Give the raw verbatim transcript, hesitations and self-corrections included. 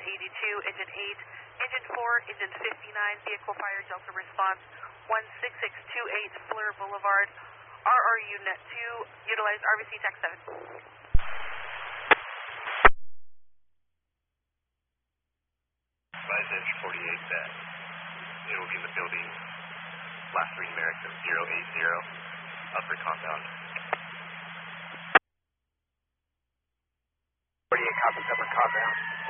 eighty-two, engine eight, engine four, engine fifty-nine, vehicle fire Delta response one six six two eight, Fleur Boulevard, R R U net two, utilize R B C Tech seven. Advise engine forty-eight that it will be in the building, last three numerics of zero eight zero, upper compound. forty-eight copies upper compound.